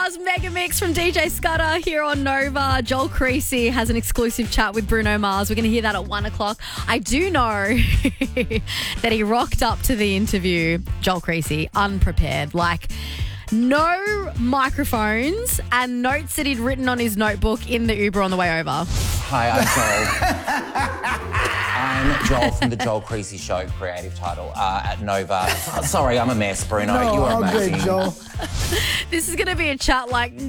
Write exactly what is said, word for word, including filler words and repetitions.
Mars Mega Mix from D J Scudder here on Nova. Joel Creasy has an exclusive chat with Bruno Mars. We're going to hear that at one o'clock. I do know that he rocked up to the interview, Joel Creasy, unprepared. Like, no microphones and notes that he'd written on his notebook in the Uber on the way over. Hi, I'm Joel. I'm Joel from the Joel Creasy Show, creative title, uh, at Nova. Sorry, I'm a mess, Bruno. No, you are I'm amazing. good, Joel. This is going to be a chat like